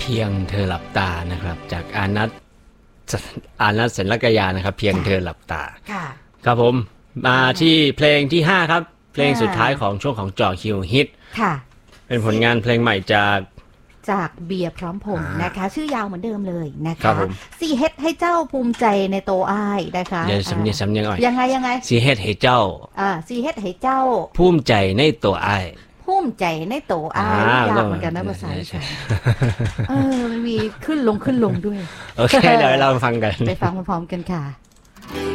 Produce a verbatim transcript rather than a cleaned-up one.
เพียงเธอหลับตานะครับจากอานัทอานัทเสนลักยานะครับเพียงเธอหลับตาค่ะครับผมมาที่เพลงที่ห้าครับเพลงสุดท้ายของช่วงของจ่อคิวฮิตค่ะเป็นผลงานเพลงใหม่จากจากเบียร์พร้อมพงษ์นะคะชื่อยาวเหมือนเดิมเลยนะคะสีเฮ็ดให้เจ้าภูมิใจในโตอ้ายนะคะเดี๋ยวสำเนียงสำเนียงอ่อยยังไงยังไงสีเฮ็ดให้เจ้าอ่าสีเฮ็ดให้เจ้าภูมิใจในตัวอ้ายภูมิใจในโตอ้ายยากเหมือนกันนะภาษาอีสานเออมันมีขึ้นลงขึ้นลงด้วยโอเคเดี๋ยวเราฟังกันไปฟังพร้อมๆกันค่ะ